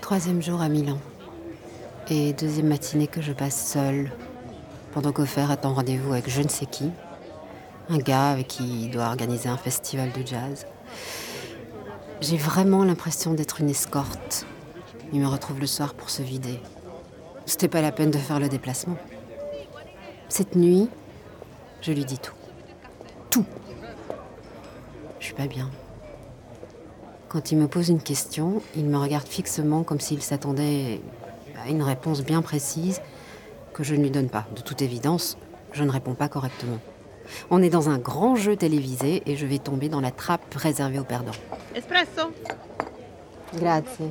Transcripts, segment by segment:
3e jour à Milan. Et 2e matinée que je passe seule, pendant qu'Ofer est en rendez-vous avec je ne sais qui. Un gars avec qui il doit organiser un festival de jazz. J'ai vraiment l'impression d'être une escorte. Il me retrouve le soir pour se vider. C'était pas la peine de faire le déplacement. Cette nuit, je lui dis tout. Tout. Je suis pas bien. Quand il me pose une question, il me regarde fixement comme s'il s'attendait à une réponse bien précise que je ne lui donne pas. De toute évidence, je ne réponds pas correctement. On est dans un grand jeu télévisé et je vais tomber dans la trappe réservée aux perdants. Espresso. Grazie.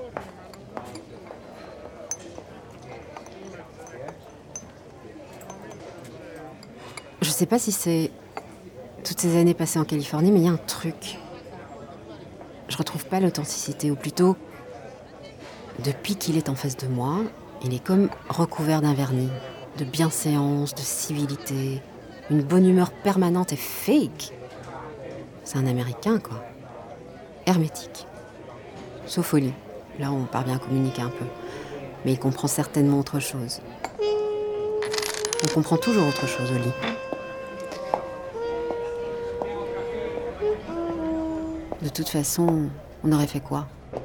Je sais pas si c'est toutes ces années passées en Californie, mais il y a un truc. Je retrouve pas l'authenticité, ou plutôt, depuis qu'il est en face de moi, il est comme recouvert d'un vernis, de bienséance, de civilité, une bonne humeur permanente et fake. C'est un Américain, quoi. Hermétique. Sauf au lit. Là, on parvient à communiquer un peu. Mais il comprend certainement autre chose. On comprend toujours autre chose au lit. De toute façon, on aurait fait quoi ?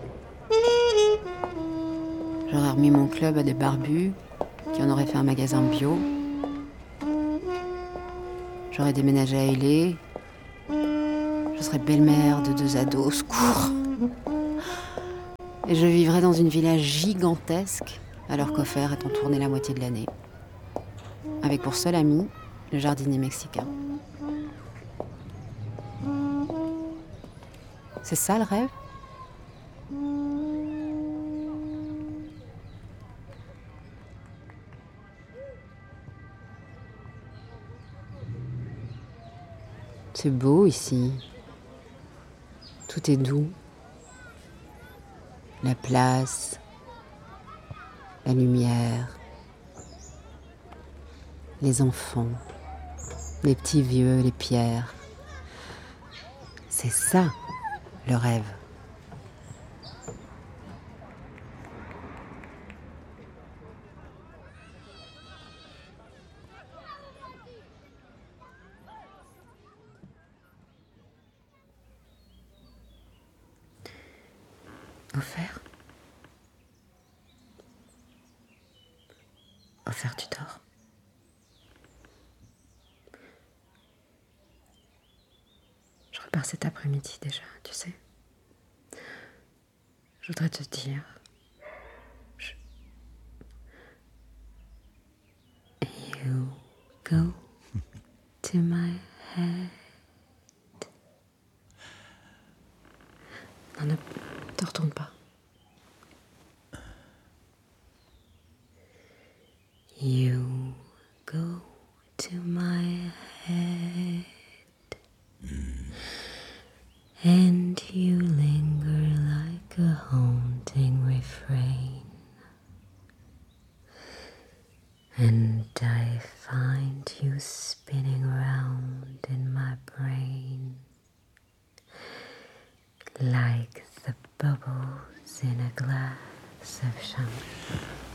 J'aurais remis mon club à des barbus qui en auraient fait un magasin bio. J'aurais déménagé à L.A. Je serais belle-mère de 2 ados, au secours. Et je vivrais dans une villa gigantesque, alors qu'Ofer est en tournée la moitié de l'année. Avec pour seul ami, le jardinier mexicain. C'est ça le rêve ? C'est beau ici. Tout est doux. La place, la lumière, les enfants, les petits vieux, les pierres. C'est ça, le rêve. Ofer ? Ofer, tu dors ? Je repars cet après-midi déjà, tu sais. Je voudrais te dire... You go to my head. Non, ne te retourne pas. You go to my head. And you linger like a haunting refrain. And I find you spinning round in my brain like the bubbles in a glass of champagne.